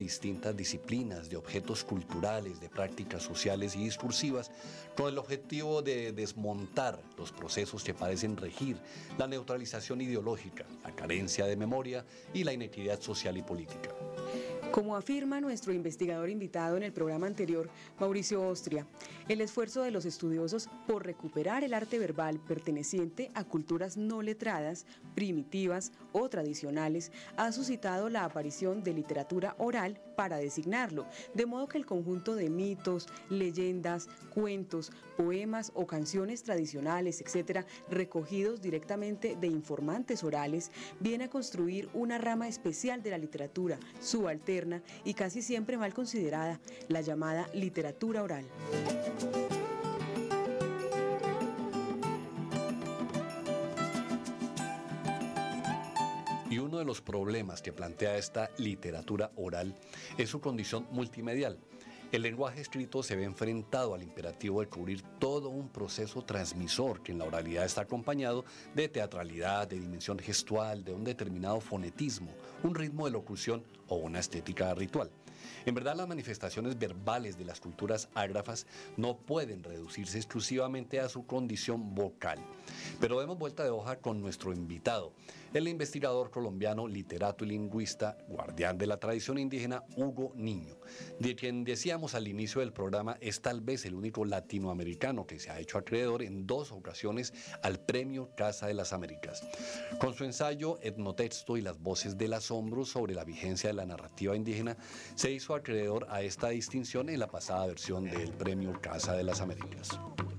distintas disciplinas, de objetos culturales, de prácticas sociales y discursivas, con el objetivo de desmontar los procesos que parecen regir la neutralización ideológica, la carencia de memoria y la inequidad social y política. Como afirma nuestro investigador invitado en el programa anterior, Mauricio Ostria, el esfuerzo de los estudiosos por recuperar el arte verbal perteneciente a culturas no letradas, primitivas o tradicionales ha suscitado la aparición de literatura oral para designarlo, de modo que el conjunto de mitos, leyendas, cuentos, poemas o canciones tradicionales, etc., recogidos directamente de informantes orales, viene a construir una rama especial de la literatura, subalterna y casi siempre mal considerada, la llamada literatura oral. Y uno de los problemas que plantea esta literatura oral es su condición multimedial. El lenguaje escrito se ve enfrentado al imperativo de cubrir todo un proceso transmisor que en la oralidad está acompañado de teatralidad, de dimensión gestual, de un determinado fonetismo, un ritmo de locución o una estética ritual. En verdad, las manifestaciones verbales de las culturas ágrafas no pueden reducirse exclusivamente a su condición vocal. Pero demos vuelta de hoja con nuestro invitado, el investigador colombiano, literato y lingüista, guardián de la tradición indígena, Hugo Niño, de quien decíamos al inicio del programa es tal vez el único latinoamericano que se ha hecho acreedor en 2 ocasiones al Premio Casa de las Américas. Con su ensayo Etnotexto y las voces del asombro sobre la vigencia de la narrativa indígena, se hizo acreedor a esta distinción en la pasada versión del Premio Casa de las Américas.